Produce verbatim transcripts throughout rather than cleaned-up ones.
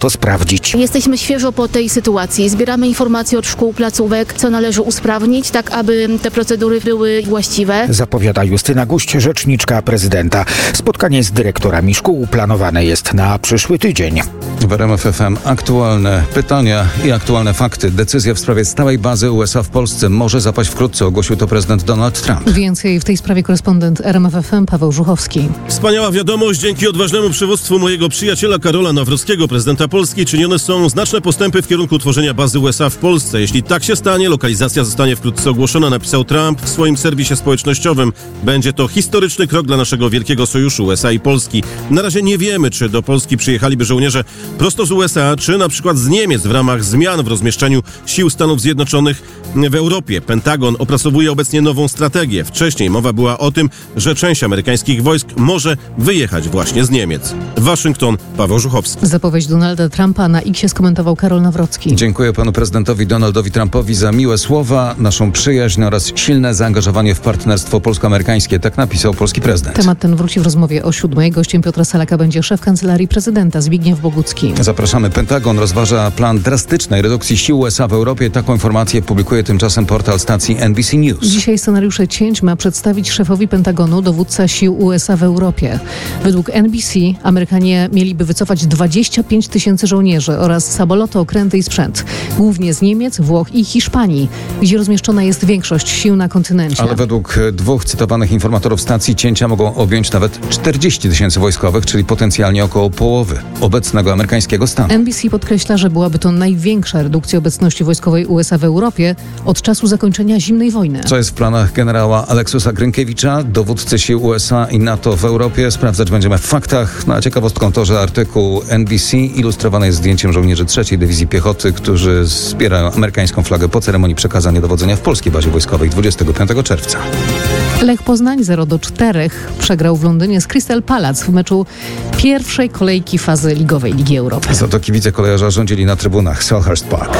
to sprawdzić. Jesteśmy świeżo po tej sytuacji. Zbieramy informacje od szkół, placówek, co należy usprawnić, tak aby te procedury były właściwe. Zapowiada Justyna Guść, rzeczniczka prezydenta. Spotkanie z dyrektorami szkół planowane jest na przyszły tydzień. W R M F F M aktualne pytania i aktualne fakty. Decyzja w sprawie stałej bazy U S A w Polsce może zapaść wkrótce, ogłosił to prezydent Donald Trump. Więcej w tej sprawie korespondent R M F F M Paweł Żuchowski. Wspaniała wiadomość. Dzięki odważnemu przywództwu mojego przyjaciela Karola Nawrockiego, prezydenta Polski, czynione są znaczne postępy w kierunku tworzenia bazy U S A w Polsce. Jeśli tak się stanie, lokalizacja zostanie wkrótce ogłoszona, napisał Trump w swoim serwisie społecznościowym. Będzie to historyczny krok dla naszego wielkiego sojuszu U S A i Polski. Na razie nie wiemy, czy do Polski przyjechaliby żołnierze prosto z U S A, czy na przykład z Niemiec w ramach zmian w rozmieszczeniu sił Stanów Zjednoczonych w Europie. Pentagon opracowuje obecnie nową strategię. Wcześniej mowa była o tym, że część amerykańskich wojsk może wyjechać właśnie z Niemiec. Waszyngton, Paweł Żuchowski. Zapowiedź Donalda Trumpa na X skomentował Karol Nawrocki. Dziękuję panu prezydentowi Donaldowi Trumpowi za miłe słowa, naszą przyjaźń oraz silne zaangażowanie w partnerstwo polsko-amerykańskie. Tak napisał polski prezydent. Temat ten wróci w rozmowie o siódmej. Gościem Piotra Salaka będzie szef Kancelarii Prezydenta Zbigniew Bogucki. Zapraszamy. Pentagon rozważa plan drastycznej redukcji sił U S A w Europie. Taką informację publikuje tymczasem portal stacji N B C News. Dzisiaj scenariusze cięć ma przedstawić szefowi Pentagonu dowódca sił U S A w Europie. Według N B C Amerykanie mieliby wycofać dwadzieścia pięć tysięcy żołnierzy oraz samoloty, okręty i sprzęt. Głównie z Niemiec, Włoch i Hiszpanii, gdzie rozmieszczona jest większość sił na kontynencie. Ale według dwóch cytowanych informatorów stacji cięcia mogą objąć nawet czterdzieści tysięcy wojskowych, czyli potencjalnie około połowy obecnego amerykańskiego stanu. N B C podkreśla, że byłaby to największa redukcja obecności wojskowej U S A w Europie od czasu zakończenia zimnej wojny. Co jest w planach generała Aleksusa Grynkiewicza, dowódcy sił U S A i NATO w Europie? Sprawdzać będziemy w faktach. Na ciekawostką to, że artykuł N B C ilustrowany jest zdjęciem żołnierzy trzeciej Dywizji Piechoty, którzy wspierają amerykańską flagę po ceremonii przekazania dowodzenia w polskiej bazie wojskowej dwudziestego piątego czerwca. Lech Poznań zero do czterech przegrał w Londynie z Crystal Palace w meczu pierwszej kolejki fazy ligowej Ligi Europy. Za to kibice kolejarza rządzili na trybunach Selhurst Park.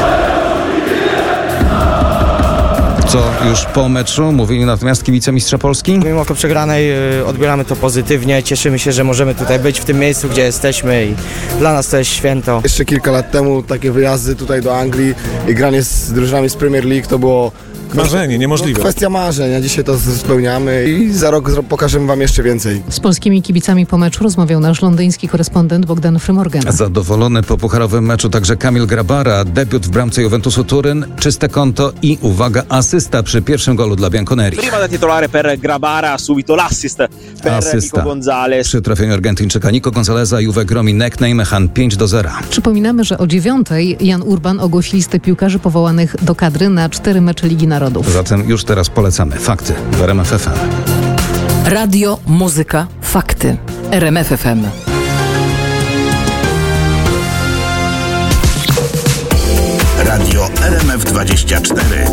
Co już po meczu mówili natomiast kibice mistrza Polski? Mimo przegranej odbieramy to pozytywnie. Cieszymy się, że możemy tutaj być w tym miejscu, gdzie jesteśmy i dla nas to jest święto. Jeszcze kilka lat temu takie wyjazdy tutaj do Anglii i granie z drużynami z Premier League to było marzenie, niemożliwe. No, kwestia marzeń, a dzisiaj to spełniamy i za rok pokażemy wam jeszcze więcej. Z polskimi kibicami po meczu rozmawiał nasz londyński korespondent Bogdan Frymorgan. Zadowolony po pucharowym meczu także Kamil Grabara. Debiut w bramce Juventusu Turyn, czyste konto i, uwaga, asysta przy pierwszym golu dla Bianconeri. Prima da titolare per Grabara, subito l'assist per Asysta Nico Gonzalez. Przy trafieniu Argentyńczyka Nico Gonzaleza Juve gromi Nek Nijmegen pięć do zera. Przypominamy, że o dziewiątej Jan Urban ogłosi listę piłkarzy powołanych do kadry na cztery mecze Ligi Narodów. Zatem już teraz polecamy fakty w R M F F M. Radio, muzyka, fakty. R M F F M. Radio R M F dwadzieścia cztery.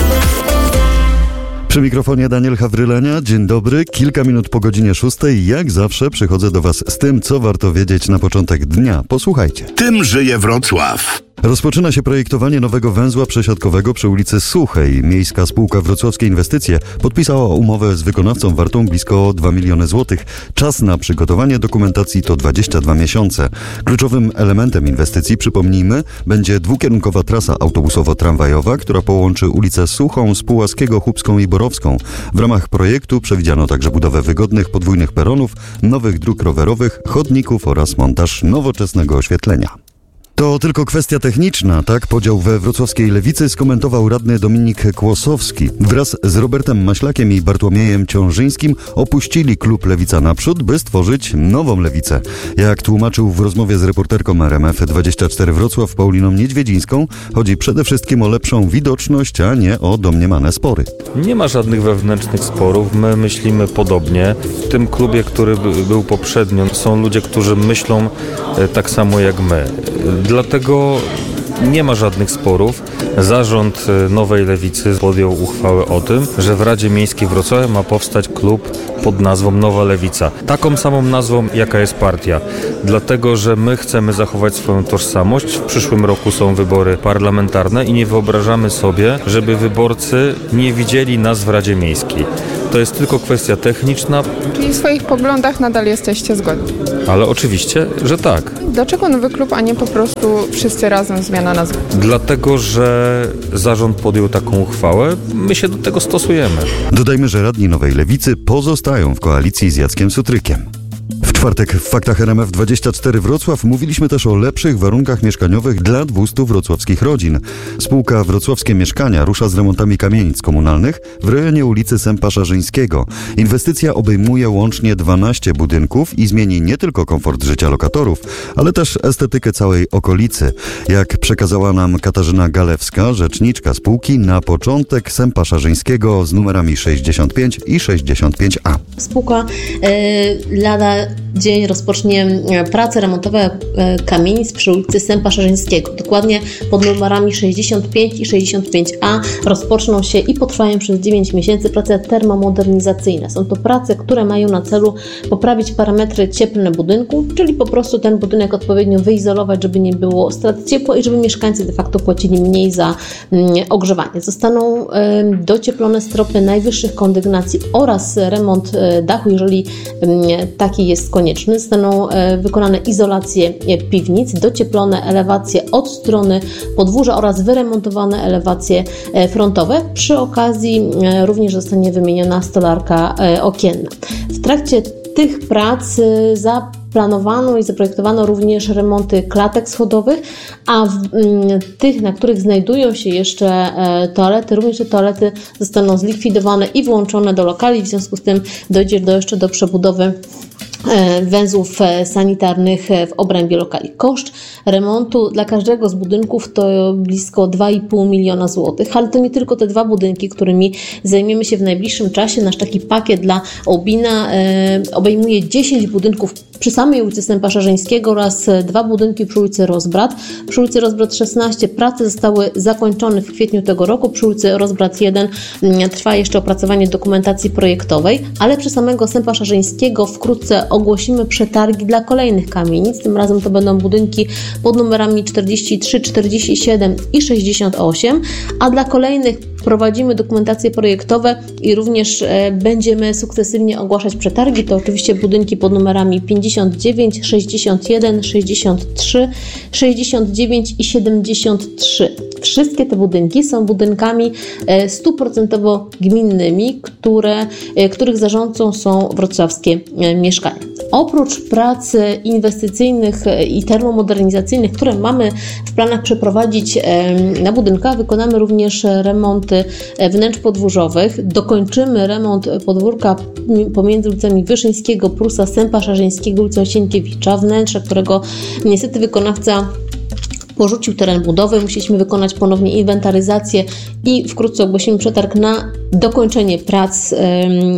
Przy mikrofonie Daniel Hawrylenia. Dzień dobry. Kilka minut po godzinie szóstej. Jak zawsze przychodzę do Was z tym, co warto wiedzieć na początek dnia. Posłuchajcie. Tym żyje Wrocław. Rozpoczyna się projektowanie nowego węzła przesiadkowego przy ulicy Suchej. Miejska Spółka Wrocławskie Inwestycje podpisała umowę z wykonawcą wartą blisko dwa miliony złotych. Czas na przygotowanie dokumentacji to dwadzieścia dwa miesiące. Kluczowym elementem inwestycji, przypomnijmy, będzie dwukierunkowa trasa autobusowo-tramwajowa, która połączy ulicę Suchą z Pułaskiego, Chubską i Borowską. W ramach projektu przewidziano także budowę wygodnych podwójnych peronów, nowych dróg rowerowych, chodników oraz montaż nowoczesnego oświetlenia. To tylko kwestia techniczna, tak podział we wrocławskiej lewicy skomentował radny Dominik Kłosowski. Wraz z Robertem Maślakiem i Bartłomiejem Ciążyńskim opuścili klub Lewica Naprzód, by stworzyć nową lewicę. Jak tłumaczył w rozmowie z reporterką R M F dwadzieścia cztery Wrocław Pauliną Niedźwiedzińską, chodzi przede wszystkim o lepszą widoczność, a nie o domniemane spory. Nie ma żadnych wewnętrznych sporów, my myślimy podobnie. W tym klubie, który był poprzednio, są ludzie, którzy myślą tak samo jak my. Dlatego nie ma żadnych sporów. Zarząd Nowej Lewicy podjął uchwałę o tym, że w Radzie Miejskiej Wrocławia ma powstać klub pod nazwą Nowa Lewica. Taką samą nazwą, jaka jest partia. Dlatego, że my chcemy zachować swoją tożsamość. W przyszłym roku są wybory parlamentarne i nie wyobrażamy sobie, żeby wyborcy nie widzieli nas w Radzie Miejskiej. To jest tylko kwestia techniczna. Czyli w swoich poglądach nadal jesteście zgodni? Ale oczywiście, że tak. Dlaczego nowy klub, a nie po prostu wszyscy razem zmiana nazwy? Dlatego, że zarząd podjął taką uchwałę, my się do tego stosujemy. Dodajmy, że radni Nowej Lewicy pozostają w koalicji z Jackiem Sutrykiem. W czwartek w Faktach R M F dwadzieścia cztery Wrocław mówiliśmy też o lepszych warunkach mieszkaniowych dla dwustu wrocławskich rodzin. Spółka Wrocławskie Mieszkania rusza z remontami kamienic komunalnych w rejonie ulicy Sępa Szarzyńskiego. Inwestycja obejmuje łącznie dwanaście budynków i zmieni nie tylko komfort życia lokatorów, ale też estetykę całej okolicy. Jak przekazała nam Katarzyna Galewska, rzeczniczka spółki, na początek Sępa Szarzyńskiego z numerami sześćdziesiąt pięć i sześćdziesiąt pięć A. Spółka y, lada dzień rozpocznie prace remontowe kamienic przy ulicy Sępa Szarzyńskiego. Dokładnie pod numerami sześćdziesiąt pięć i sześćdziesiąt pięć A rozpoczną się i potrwają przez dziewięć miesięcy prace termomodernizacyjne. Są to prace, które mają na celu poprawić parametry cieplne budynku, czyli po prostu ten budynek odpowiednio wyizolować, żeby nie było strat ciepła i żeby mieszkańcy de facto płacili mniej za ogrzewanie. Zostaną docieplone stropy najwyższych kondygnacji oraz remont dachu, jeżeli taki jest konieczny. Zostaną wykonane izolacje piwnic, docieplone elewacje od strony podwórza oraz wyremontowane elewacje frontowe. Przy okazji również zostanie wymieniona stolarka okienna. W trakcie tych prac zaplanowano i zaprojektowano również remonty klatek schodowych, a w tych, na których znajdują się jeszcze toalety, również te toalety zostaną zlikwidowane i włączone do lokali. W związku z tym dojdzie do jeszcze do przebudowy węzłów sanitarnych w obrębie lokali. Koszt remontu dla każdego z budynków to blisko dwa i pół miliona złotych, ale to nie tylko te dwa budynki, którymi zajmiemy się w najbliższym czasie. Nasz taki pakiet dla Obina e, obejmuje dziesięć budynków przy samej ulicy Sępa Szarzyńskiego oraz dwa budynki przy ulicy Rozbrat. Przy ulicy Rozbrat szesnaście prace zostały zakończone w kwietniu tego roku. Przy ulicy Rozbrat jeden trwa jeszcze opracowanie dokumentacji projektowej, ale przy samego Sępa Szarzyńskiego wkrótce ogłosimy przetargi dla kolejnych kamienic. Tym razem to będą budynki pod numerami czterdzieści trzy, czterdzieści siedem i sześćdziesiąt osiem, a dla kolejnych prowadzimy dokumentacje projektowe i również będziemy sukcesywnie ogłaszać przetargi. To oczywiście budynki pod numerami pięćdziesiąt dziewięć, sześćdziesiąt jeden, sześćdziesiąt trzy, sześćdziesiąt dziewięć i siedemdziesiąt trzy. Wszystkie te budynki są budynkami stuprocentowo gminnymi, które, których zarządcą są wrocławskie mieszkania. Oprócz prac inwestycyjnych i termomodernizacyjnych, które mamy w planach przeprowadzić na budynkach, wykonamy również remonty wnętrz podwórzowych. Dokończymy remont podwórka pomiędzy ulicami Wyszyńskiego, Prusa, Sępa Szarzyńskiego, ulicą Sienkiewicza, wnętrze, którego niestety wykonawca porzucił teren budowy. Musieliśmy wykonać ponownie inwentaryzację i wkrótce ogłosimy przetarg na dokończenie prac e,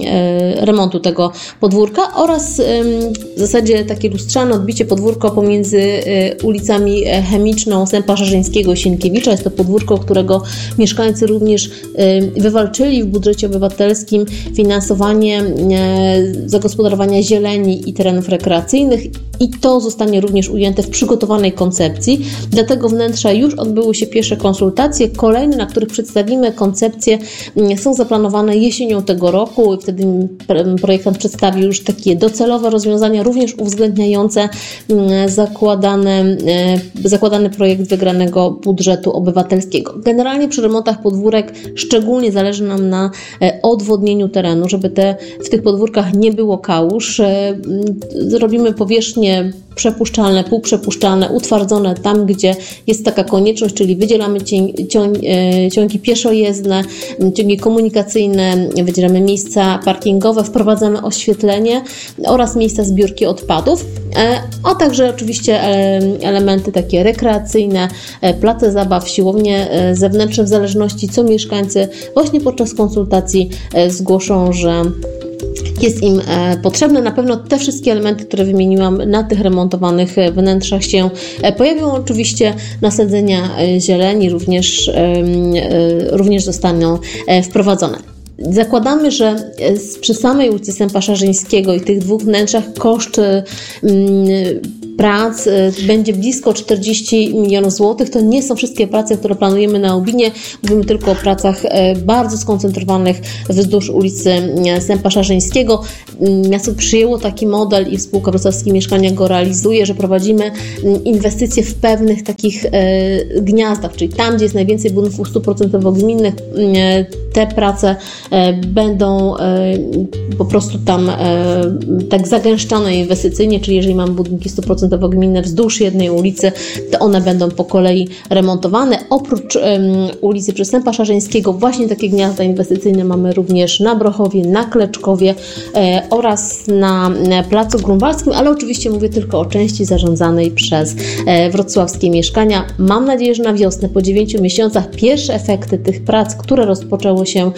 e, remontu tego podwórka oraz e, w zasadzie takie lustrzane odbicie podwórka pomiędzy e, ulicami Chemiczną, Sępa Szarzyńskiego i Sienkiewicza. Jest to podwórko, którego mieszkańcy również e, wywalczyli w budżecie obywatelskim finansowanie e, zagospodarowania zieleni i terenów rekreacyjnych i to zostanie również ujęte w przygotowanej koncepcji. Dla tego wnętrza już odbyły się pierwsze konsultacje. Kolejne, na których przedstawimy koncepcję, są zaplanowane jesienią tego roku. Wtedy projektant przedstawi już takie docelowe rozwiązania, również uwzględniające zakładane, zakładany projekt wygranego budżetu obywatelskiego. Generalnie przy remontach podwórek szczególnie zależy nam na odwodnieniu terenu, żeby te, w tych podwórkach nie było kałuż. Zrobimy powierzchnie przepuszczalne, półprzepuszczalne, utwardzone tam, gdzie jest taka konieczność, czyli wydzielamy cień, ciąg, ciągi pieszojezdne, ciągi komunikacyjne, wydzielamy miejsca parkingowe, wprowadzamy oświetlenie oraz miejsca zbiórki odpadów, a także oczywiście elementy takie rekreacyjne, place zabaw, siłownie zewnętrzne, w zależności co mieszkańcy właśnie podczas konsultacji zgłoszą, że jest im potrzebne. Na pewno te wszystkie elementy, które wymieniłam, na tych remontowanych wnętrzach się pojawią. Oczywiście nasadzenia zieleni również, również zostaną wprowadzone. Zakładamy, że przy samej ulicy Sępa Szarzyńskiego i tych dwóch wnętrzach koszt prac będzie blisko czterdzieści milionów złotych. To nie są wszystkie prace, które planujemy na Lubinie. Mówimy tylko o pracach bardzo skoncentrowanych wzdłuż ulicy Sępa Szarzyńskiego. Miasto przyjęło taki model i spółka Wrocławskie Mieszkania go realizuje, że prowadzimy inwestycje w pewnych takich gniazdach, czyli tam, gdzie jest najwięcej budynków stu procentów gminnych, te prace będą po prostu tam tak zagęszczone inwestycyjnie, czyli jeżeli mamy budynki stu procentów gminne wzdłuż jednej ulicy, to one będą po kolei remontowane. Oprócz ulicy Przystępa Szarzyńskiego właśnie takie gniazda inwestycyjne mamy również na Brochowie, na Kleczkowie oraz na Placu Grunwaldzkim, ale oczywiście mówię tylko o części zarządzanej przez Wrocławskie Mieszkania. Mam nadzieję, że na wiosnę po dziewięciu miesiącach pierwsze efekty tych prac, które rozpoczęły się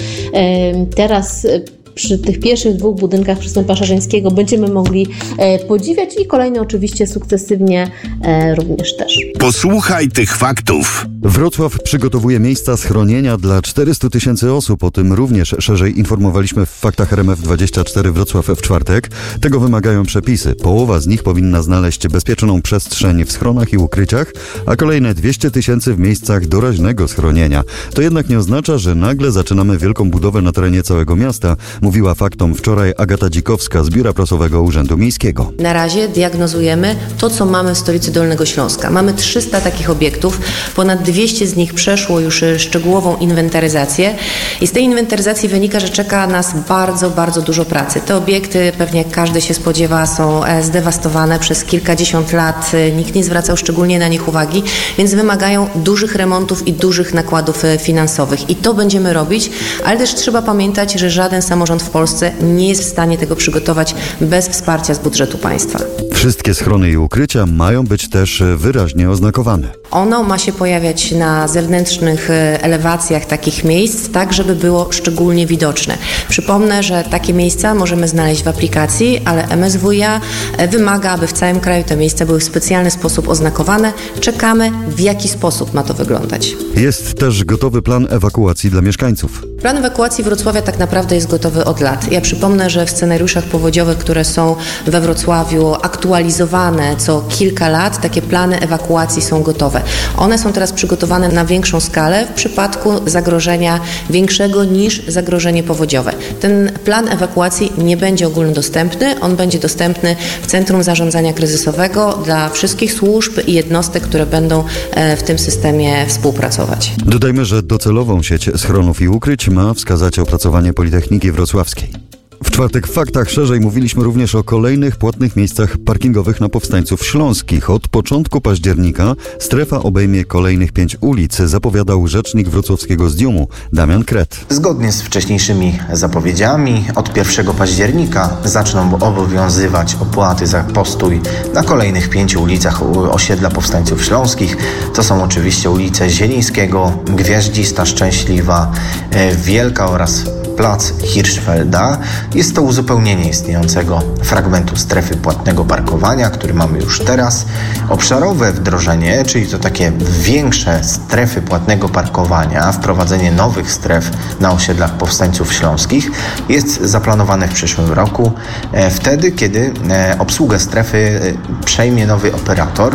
teraz przy tych pierwszych dwóch budynkach Przystępa Szarzyńskiego będziemy mogli e, podziwiać i kolejne oczywiście sukcesywnie e, również też. Posłuchaj tych faktów. Wrocław przygotowuje miejsca schronienia dla czterystu tysięcy osób. O tym również szerzej informowaliśmy w Faktach R M F dwadzieścia cztery Wrocław w czwartek. Tego wymagają przepisy. Połowa z nich powinna znaleźć bezpieczną przestrzeń w schronach i ukryciach, a kolejne dwieście tysięcy w miejscach doraźnego schronienia. To jednak nie oznacza, że nagle zaczynamy wielką budowę na terenie całego miasta, mówiła Faktom wczoraj Agata Dzikowska z Biura Prasowego Urzędu Miejskiego. Na razie diagnozujemy to, co mamy w stolicy Dolnego Śląska. Mamy trzysta takich obiektów, ponad dwieście z nich przeszło już szczegółową inwentaryzację i z tej inwentaryzacji wynika, że czeka nas bardzo, bardzo dużo pracy. Te obiekty, pewnie jak każdy się spodziewa, są zdewastowane przez kilkadziesiąt lat. Nikt nie zwracał szczególnie na nich uwagi, więc wymagają dużych remontów i dużych nakładów finansowych. I to będziemy robić, ale też trzeba pamiętać, że żaden samorząd w Polsce nie jest w stanie tego przygotować bez wsparcia z budżetu państwa. Wszystkie schrony i ukrycia mają być też wyraźnie oznakowane. Ono ma się pojawiać na zewnętrznych elewacjach takich miejsc, tak żeby było szczególnie widoczne. Przypomnę, że takie miejsca możemy znaleźć w aplikacji, ale M S W iA wymaga, aby w całym kraju te miejsca były w specjalny sposób oznakowane. Czekamy, w jaki sposób ma to wyglądać. Jest też gotowy plan ewakuacji dla mieszkańców. Plan ewakuacji Wrocławia tak naprawdę jest gotowy od lat. Ja przypomnę, że w scenariuszach powodziowych, które są we Wrocławiu aktualizowane co kilka lat, takie plany ewakuacji są gotowe. One są teraz przygotowane na większą skalę w przypadku zagrożenia większego niż zagrożenie powodziowe. Ten plan ewakuacji nie będzie ogólnodostępny, on będzie dostępny w Centrum Zarządzania Kryzysowego dla wszystkich służb i jednostek, które będą w tym systemie współpracować. Dodajmy, że docelową sieć schronów i ukryć ma wskazać opracowanie Politechniki Wrocławskiej. W czwartek w Faktach szerzej mówiliśmy również o kolejnych płatnych miejscach parkingowych na Powstańców Śląskich. Od początku października strefa obejmie kolejnych pięć ulic, zapowiadał rzecznik wrocławskiego Zdiumu Damian Kret. Zgodnie z wcześniejszymi zapowiedziami od pierwszego października zaczną obowiązywać opłaty za postój na kolejnych pięciu ulicach osiedla Powstańców Śląskich. To są oczywiście ulice Zielińskiego, Gwiaździsta, Szczęśliwa, Wielka oraz Plac Hirschfelda. Jest to uzupełnienie istniejącego fragmentu strefy płatnego parkowania, który mamy już teraz. Obszarowe wdrożenie, czyli to takie większe strefy płatnego parkowania, wprowadzenie nowych stref na osiedlach Powstańców Śląskich jest zaplanowane w przyszłym roku, wtedy kiedy obsługę strefy przejmie nowy operator.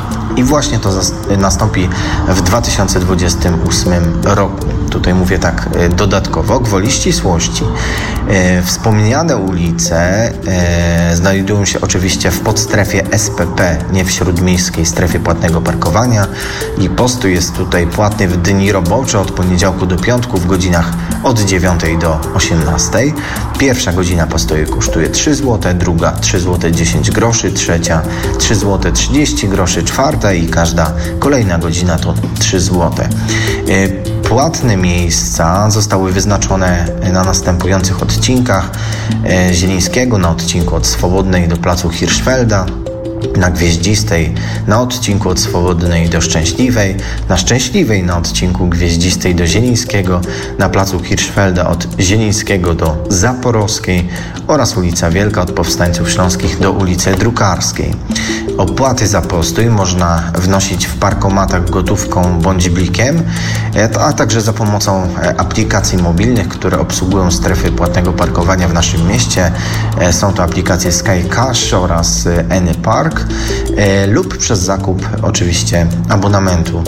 I właśnie to nastąpi w dwa tysiące dwudziestym ósmym roku. Tutaj mówię tak dodatkowo, gwoli ścisłości. Wspomniane ulice znajdują się oczywiście w podstrefie S P P, nie w śródmiejskiej strefie płatnego parkowania i postój jest tutaj płatny w dni robocze od poniedziałku do piątku w godzinach od dziewiątej do osiemnastej. Pierwsza godzina postoju kosztuje trzy złote, druga trzy złote dziesięć groszy, trzecia trzy złote trzydzieści groszy, czwarta i każda kolejna godzina to trzy złote. Płatne miejsca zostały wyznaczone na następujących odcinkach: Zielińskiego na odcinku od Swobodnej do Placu Hirschfelda, na Gwieździstej na odcinku od Swobodnej do Szczęśliwej, na Szczęśliwej na odcinku Gwieździstej do Zielińskiego, na Placu Hirschfelda od Zielińskiego do Zaporowskiej oraz ulica Wielka od Powstańców Śląskich do ulicy Drukarskiej. Opłaty za postój można wnosić w parkomatach gotówką bądź blikiem, a także za pomocą aplikacji mobilnych, które obsługują strefy płatnego parkowania w naszym mieście. Są to aplikacje Sky Cash oraz AnyPark. targ e, lub przez zakup oczywiście abonamentu.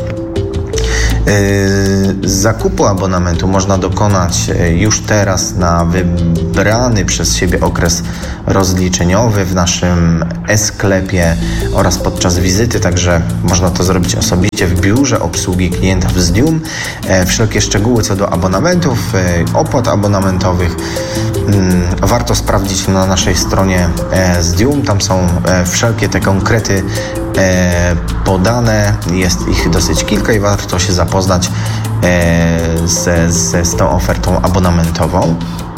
Z zakupu abonamentu można dokonać już teraz na wybrany przez siebie okres rozliczeniowy w naszym e-sklepie oraz podczas wizyty, także można to zrobić osobiście w biurze obsługi klientów z Dium. Wszelkie szczegóły co do abonamentów, opłat abonamentowych warto sprawdzić na naszej stronie z Dium. Tam są wszelkie te konkrety podane, jest ich dosyć kilka i warto się zapoznać z, z, z tą ofertą abonamentową.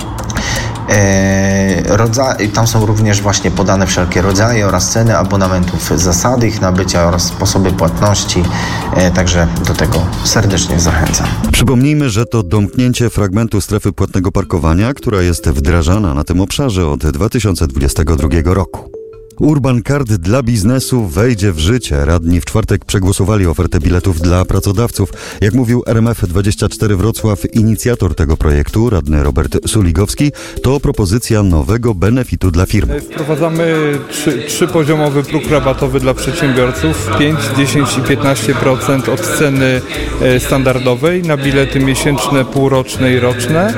Rodza- tam są również właśnie podane wszelkie rodzaje oraz ceny abonamentów, zasady ich nabycia oraz sposoby płatności, także do tego serdecznie zachęcam. Przypomnijmy, że to domknięcie fragmentu strefy płatnego parkowania, która jest wdrażana na tym obszarze od dwa tysiące dwudziestego drugiego roku. Urban Card dla biznesu wejdzie w życie. Radni w czwartek przegłosowali ofertę biletów dla pracodawców. Jak mówił R M F dwadzieścia cztery Wrocław, inicjator tego projektu, radny Robert Suligowski, to propozycja nowego benefitu dla firm. Wprowadzamy trzy, trzypoziomowy próg rabatowy dla przedsiębiorców, pięć, dziesięć i piętnaście procent od ceny standardowej na bilety miesięczne, półroczne i roczne.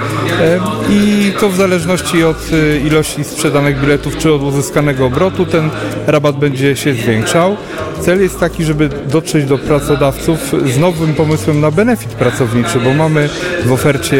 I to w zależności od ilości sprzedanych biletów czy od uzyskanego obrotu ten rabat będzie się zwiększał. Cel jest taki, żeby dotrzeć do pracodawców z nowym pomysłem na benefit pracowniczy, bo mamy w ofercie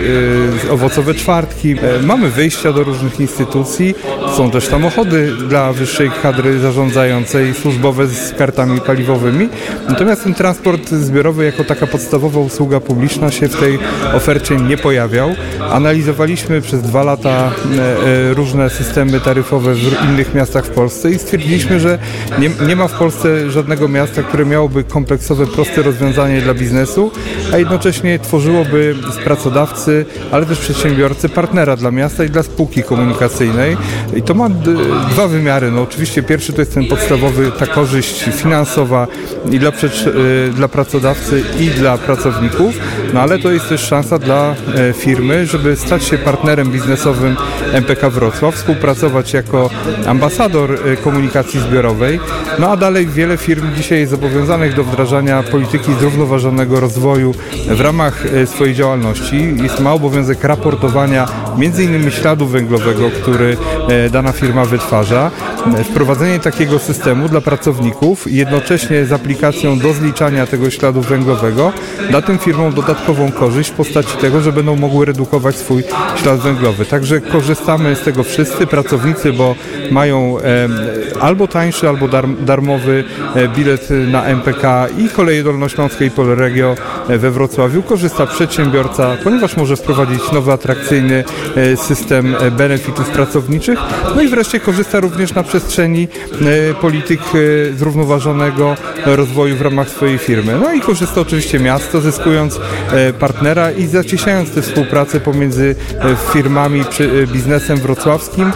y, owocowe czwartki, y, mamy wyjścia do różnych instytucji, są też samochody dla wyższej kadry zarządzającej, służbowe z kartami paliwowymi. Natomiast ten transport zbiorowy jako taka podstawowa usługa publiczna się w tej ofercie nie pojawiał. Analizowaliśmy przez dwa lata y, y, różne systemy taryfowe w innych miastach w Polsce i stwierdziliśmy, że nie, nie ma w Polsce żadnego miasta, które miałoby kompleksowe, proste rozwiązanie dla biznesu, a jednocześnie tworzyłoby z pracodawcy, ale też przedsiębiorcy partnera dla miasta i dla spółki komunikacyjnej. I to ma d- dwa wymiary. No oczywiście pierwszy to jest ten podstawowy, ta korzyść finansowa i dla, przed- y, dla pracodawcy i dla pracowników, no ale to jest też szansa dla y, firmy, żeby stać się partnerem biznesowym M P K Wrocław, współpracować jako ambasador y, komunikacji zbiorowej, no a dalej wiele firm dzisiaj jest zobowiązanych do wdrażania polityki zrównoważonego rozwoju w ramach swojej działalności. Jest ma obowiązek raportowania między innymi śladu węglowego, który dana firma wytwarza. Wprowadzenie takiego systemu dla pracowników jednocześnie z aplikacją do zliczania tego śladu węglowego da tym firmom dodatkową korzyść w postaci tego, że będą mogły redukować swój ślad węglowy. Także korzystamy z tego wszyscy pracownicy, bo mają e, albo tańszy, albo dar, darmowy bilet na M P K i Koleje Dolnośląskie i Polregio we Wrocławiu. Korzysta przedsiębiorca, ponieważ może wprowadzić nowy, atrakcyjny system benefitów pracowniczych. No i wreszcie korzysta również na przestrzeni polityk zrównoważonego rozwoju w ramach swojej firmy. No i korzysta oczywiście miasto, zyskując partnera i zacieśniając tę współpracę pomiędzy firmami, biznesem wrocławskim,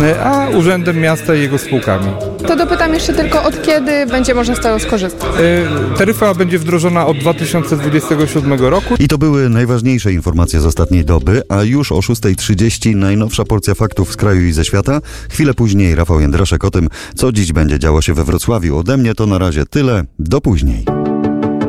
a Urzędem Miasta i jego spółkami. To dopytam jeszcze tylko, od kiedy będzie można z tego skorzystać? Taryfa będzie wdrożona od dwa tysiące dwudziestego siódmego roku. I to były najważniejsze informacje z ostatniej doby, a już o szósta trzydzieści najnowsza porcja faktów z kraju i ze świata. Chwilę później Rafał Jędraszek o tym, co dziś będzie działo się we Wrocławiu. Ode mnie to na razie tyle. Do później.